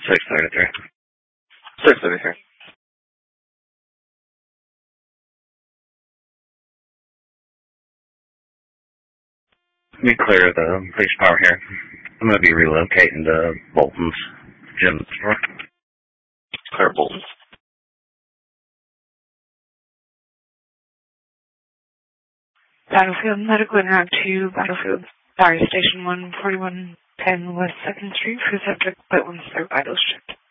633. 633. Let me clear the police power here. I'm going to be relocating to Bolton's gym store. Clear Bolton's. Battlefield Medical Interact 2, Battlefield, Station 1, 4110 West 2nd Street for subject, but 1 star vital shift.